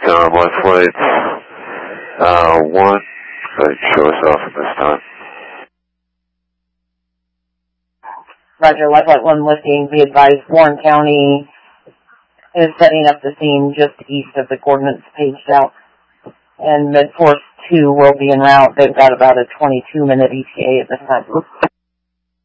my flight 1, go ahead and show us off at this time. Roger, Life Flight 1 lifting, be advised Warren County is setting up the scene just east of the coordinates paged out. And Midforce 2 will be en route. They've got about a 22-minute ETA at this time.